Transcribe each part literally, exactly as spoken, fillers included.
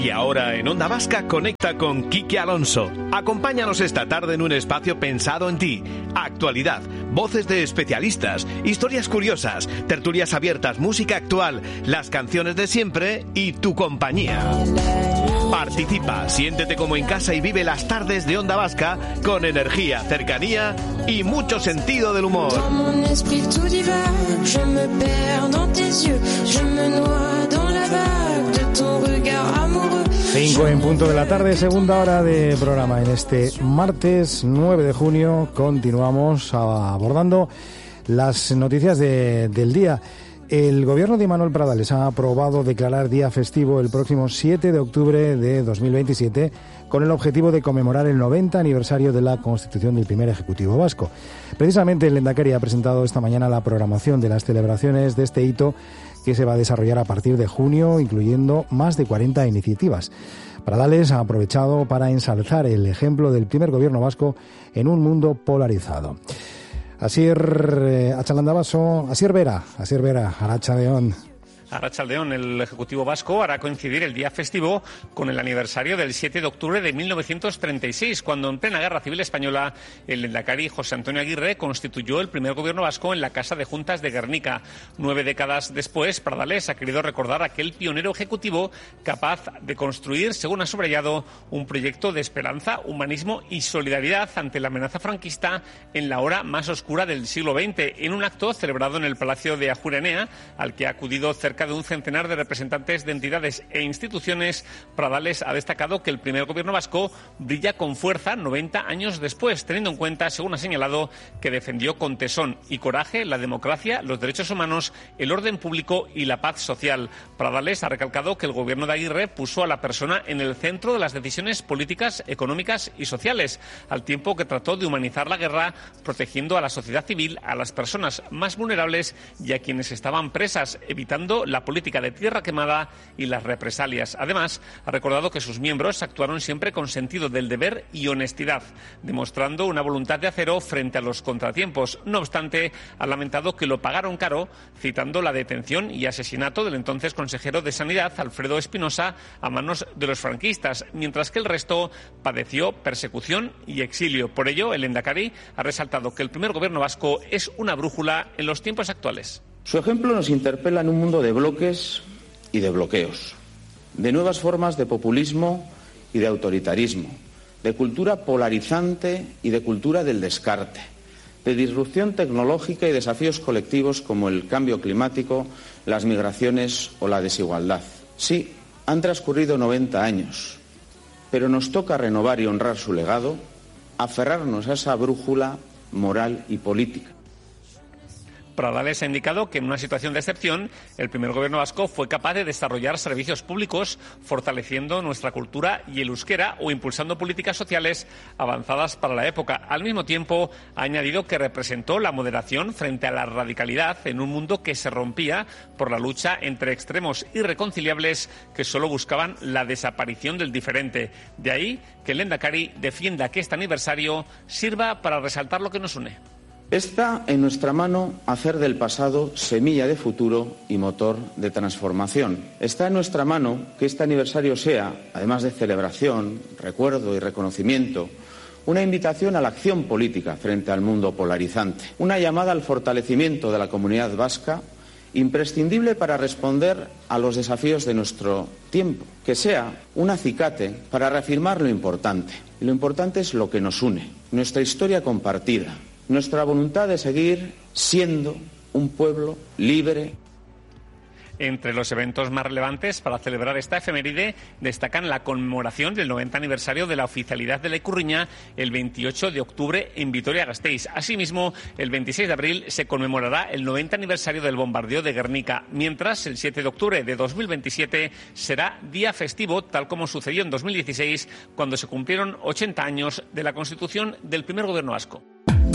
Y ahora en Onda Vasca conecta con Quique Alonso. Acompáñanos esta tarde en un espacio pensado en ti. Actualidad, voces de especialistas, historias curiosas, tertulias abiertas, música actual, las canciones de siempre y tu compañía. Participa, siéntete como en casa y vive las tardes de Onda Vasca con energía, cercanía y mucho sentido del humor. Cinco en punto de la tarde, segunda hora de programa. En este martes nueve de junio continuamos abordando las noticias de, del día. El gobierno de Manuel Pradales ha aprobado declarar día festivo el próximo siete de octubre de dos mil veintisiete con el objetivo de conmemorar el noventa aniversario de la constitución del primer Ejecutivo vasco. Precisamente el Lehendakari ha presentado esta mañana la programación de las celebraciones de este hito que se va a desarrollar a partir de junio, incluyendo más de cuarenta iniciativas. Pradales ha aprovechado para ensalzar el ejemplo del primer gobierno vasco en un mundo polarizado. Asier eh, Atxalandabaso, Asier Vera, Asier Vera, Arratsaldeon. Arratsaldeon, el Ejecutivo Vasco hará coincidir el día festivo con el aniversario del siete de octubre de mil novecientos treinta y seis, cuando en plena Guerra Civil Española el lehendakari José Antonio Aguirre constituyó el primer gobierno vasco en la Casa de Juntas de Guernica. Nueve décadas después, Pradales ha querido recordar aquel pionero ejecutivo capaz de construir, según ha subrayado, un proyecto de esperanza, humanismo y solidaridad ante la amenaza franquista en la hora más oscura del siglo veinte, en un acto celebrado en el Palacio de Ajuria Enea, al que ha acudido cerca de un centenar de representantes de entidades e instituciones. Pradales ha destacado que el primer gobierno vasco brilla con fuerza noventa años después, teniendo en cuenta, según ha señalado, que defendió con tesón y coraje la democracia, los derechos humanos, el orden público y la paz social. Pradales ha recalcado que el gobierno de Aguirre puso a la persona en el centro de las decisiones políticas, económicas y sociales, al tiempo que trató de humanizar la guerra, protegiendo a la sociedad civil, a las personas más vulnerables y a quienes estaban presas, evitando la política de tierra quemada y las represalias. Además, ha recordado que sus miembros actuaron siempre con sentido del deber y honestidad, demostrando una voluntad de acero frente a los contratiempos. No obstante, ha lamentado que lo pagaron caro, citando la detención y asesinato del entonces consejero de Sanidad, Alfredo Espinosa, a manos de los franquistas, mientras que el resto padeció persecución y exilio. Por ello, el lehendakari ha resaltado que el primer gobierno vasco es una brújula en los tiempos actuales. Su ejemplo nos interpela en un mundo de bloques y de bloqueos, de nuevas formas de populismo y de autoritarismo, de cultura polarizante y de cultura del descarte, de disrupción tecnológica y desafíos colectivos como el cambio climático, las migraciones o la desigualdad. Sí, han transcurrido noventa años, pero nos toca renovar y honrar su legado, aferrarnos a esa brújula moral y política. Pradales ha indicado que en una situación de excepción, el primer gobierno vasco fue capaz de desarrollar servicios públicos, fortaleciendo nuestra cultura y el euskera o impulsando políticas sociales avanzadas para la época. Al mismo tiempo, ha añadido que representó la moderación frente a la radicalidad en un mundo que se rompía por la lucha entre extremos irreconciliables que solo buscaban la desaparición del diferente. De ahí que el lehendakari defienda que este aniversario sirva para resaltar lo que nos une. Está en nuestra mano hacer del pasado semilla de futuro y motor de transformación. Está en nuestra mano que este aniversario sea, además de celebración, recuerdo y reconocimiento, una invitación a la acción política frente al mundo polarizante, una llamada al fortalecimiento de la comunidad vasca, imprescindible para responder a los desafíos de nuestro tiempo, que sea un acicate para reafirmar lo importante. Y lo importante es lo que nos une, nuestra historia compartida, nuestra voluntad de seguir siendo un pueblo libre. Entre los eventos más relevantes para celebrar esta efeméride destacan la conmemoración del noventa aniversario de la oficialidad de la Ikurriña el veintiocho de octubre en Vitoria-Gasteiz. Asimismo, el veintiséis de abril se conmemorará el noventa aniversario del bombardeo de Guernica, mientras el siete de octubre de dos mil veintisiete será día festivo, tal como sucedió en dos mil dieciséis, cuando se cumplieron ochenta años de la constitución del primer gobierno vasco.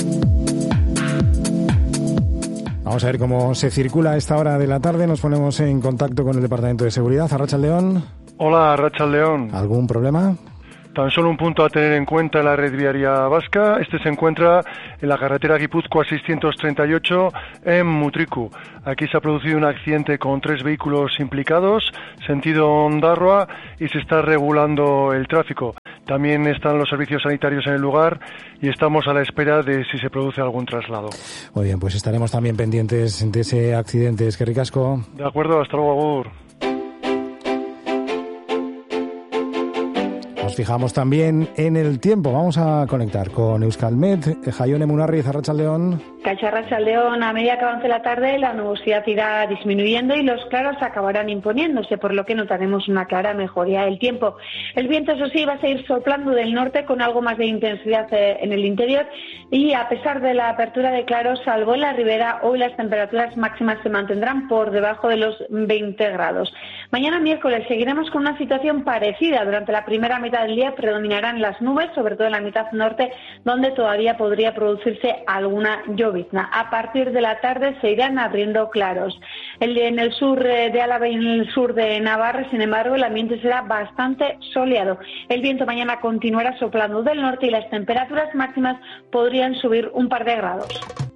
Vamos a ver cómo se circula a esta hora de la tarde. Nos ponemos en contacto con el Departamento de Seguridad. Arratsaldeon. Hola, Arratsaldeon. ¿Algún problema? Tan solo un punto a tener en cuenta en la red viaria vasca. Este se encuentra en la carretera Guipúzcoa seiscientos treinta y ocho en Mutriku. Aquí se ha producido un accidente con tres vehículos implicados, sentido Ondarroa, y se está regulando el tráfico. También están los servicios sanitarios en el lugar y estamos a la espera de si se produce algún traslado. Muy bien, pues estaremos también pendientes de ese accidente. Es que ricasco. De acuerdo, hasta luego, Agur. Nos fijamos también en el tiempo. Vamos a conectar con Euskalmet, Jaione Munarriz, Arratsaldeon. Cacho Arratsaldeon, a medida que avance la tarde, la nubosidad irá disminuyendo y los claros acabarán imponiéndose, por lo que notaremos una clara mejoría del tiempo. El viento, eso sí, va a seguir soplando del norte con algo más de intensidad en el interior y a pesar de la apertura de claros, salvo en la ribera, hoy las temperaturas máximas se mantendrán por debajo de los veinte grados. Mañana miércoles seguiremos con una situación parecida. Durante la primera mitad del día predominarán las nubes, sobre todo en la mitad norte, donde todavía podría producirse alguna llovizna. A partir de la tarde se irán abriendo claros. El, en el sur de Álava y en el sur de Navarra, sin embargo, el ambiente será bastante soleado. El viento mañana continuará soplando del norte y las temperaturas máximas podrían subir un par de grados.